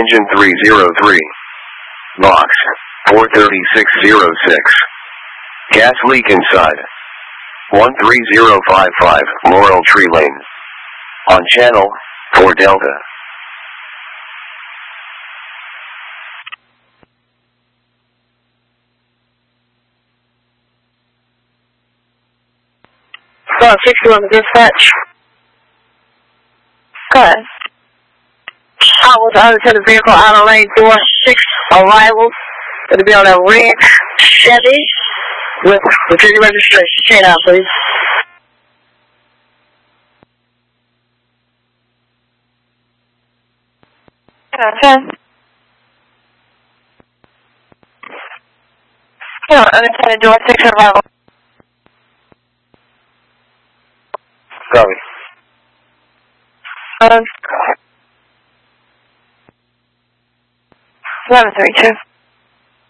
Engine 303. Box 43606. Gas leak inside. 13055 Laurel Tree Lane. On channel 4 Delta. Well, 61 dispatch. Good. I was out to the vehicle out of lane door 6 arrivals. It'll be on a red Chevy with Virginia registration. Stay down, please. Okay. Unattended door 6 arrival. Copy. 1132.